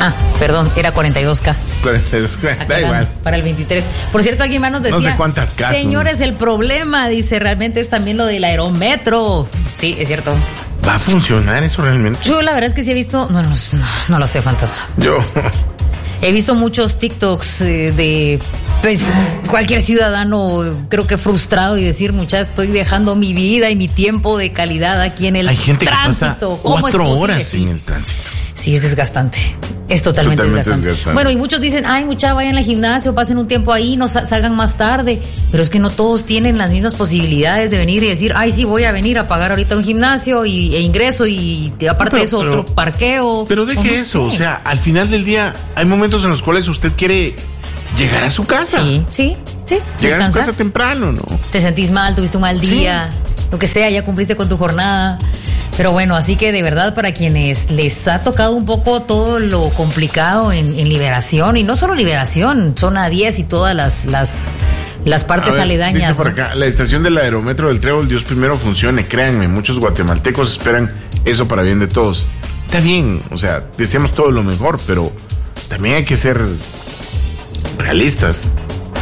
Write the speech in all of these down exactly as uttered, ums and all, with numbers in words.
Ah, perdón, era cuarenta y dos K. cuarenta y dos K, da igual. Para el veintitrés. Por cierto, aquí más nos decía. No sé cuántas K. Señores, el problema, dice, realmente es también lo del aerómetro. Sí, es cierto. ¿Va a funcionar eso realmente? Yo la verdad es que sí he visto, no, no, no, no lo sé, fantasma. Yo... He visto muchos TikToks eh, de pues, cualquier ciudadano, creo que frustrado y decir, muchachos, estoy dejando mi vida y mi tiempo de calidad aquí en el Hay gente tránsito. Que pasa cuatro horas sí. en el tránsito. Sí, es desgastante. Es totalmente, totalmente desgastante. desgastante. Bueno, y muchos dicen, ay, muchachos, vayan al gimnasio, pasen un tiempo ahí, no salgan más tarde. Pero es que no todos tienen las mismas posibilidades de venir y decir, ay, sí, voy a venir a pagar ahorita un gimnasio y, e ingreso y aparte pero, de eso, pero, otro parqueo. Pero deje no eso, sé. O sea, al final del día hay momentos en los cuales usted quiere llegar a su casa. Sí, sí, sí. Llegar descansar. a su casa temprano, ¿no? Te sentís mal, tuviste un mal día, sí. Lo que sea, ya cumpliste con tu jornada. Pero bueno, así que de verdad para quienes les ha tocado un poco todo lo complicado en, en Liberación, y no solo Liberación, zona diez y todas las las, las partes ver, aledañas. Dice por acá, la estación del aerómetro del Trébol, Dios primero funcione, créanme, muchos guatemaltecos esperan eso para bien de todos. Está bien, o sea, deseamos todo lo mejor, pero también hay que ser realistas.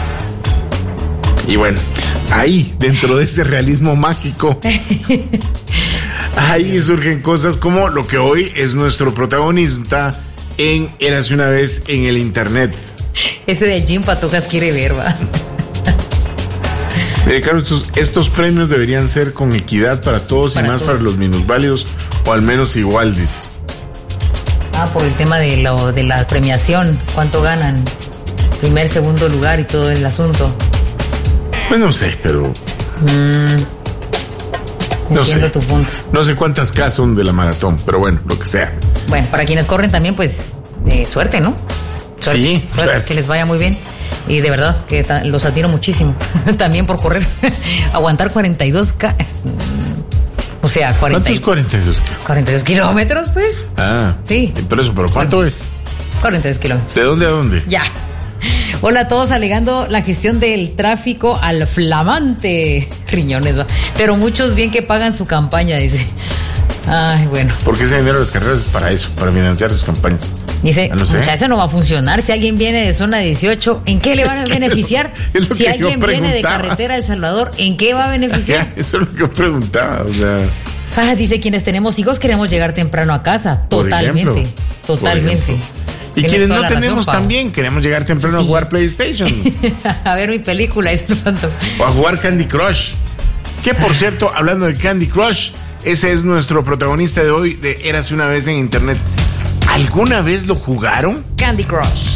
Y bueno, ahí, dentro de ese realismo mágico... Ahí surgen cosas como lo que hoy es nuestro protagonista en Érase una vez en el internet. Ese de Jim Patojas quiere ver, va. Mire, Carlos, estos, estos premios deberían ser con equidad para todos para y más todos. Para los minusválidos, o al menos igual, dice. Ah, por el tema de lo de la premiación, ¿cuánto ganan? Primer, segundo lugar y todo el asunto. Pues no sé, pero... Mm. No sé, tu punto. No sé cuántas K son de la maratón, pero bueno, lo que sea. Bueno, para quienes corren también, pues, eh, suerte, ¿no? Suerte, sí, suerte, suerte. Que les vaya muy bien. Y de verdad, que ta- los admiro muchísimo. También por correr. Aguantar cuarenta y dos K. O sea, cuarenta. ¿Cuánto es cuarenta y dos K? cuarenta y dos kilómetros, pues. Ah. Sí. Por eso, pero ¿cuánto bueno, es? cuarenta y dos kilómetros. ¿De dónde a dónde? Ya. Hola a todos, alegando la gestión del tráfico al flamante Riñones, ¿va? Pero muchos bien que pagan su campaña, dice. Ay, bueno. Porque ese dinero de las carreras es para eso, para financiar sus campañas. Dice, no muchacha, eso no va a funcionar. Si alguien viene de zona dieciocho, ¿en qué le van a beneficiar? Es lo si que alguien viene de carretera de Salvador, ¿en qué va a beneficiar? Ajá, eso es lo que yo preguntaba, o sea... Ah, dice, quienes tenemos hijos queremos llegar temprano a casa. Totalmente, ejemplo, totalmente. Y Tienes quienes no tenemos razón, también queremos llegar temprano sí. a jugar PlayStation. A ver mi película, es tanto. O a jugar Candy Crush. Que por cierto, hablando de Candy Crush, ese es nuestro protagonista de hoy de Érase una vez en internet. ¿Alguna vez lo jugaron? Candy Crush.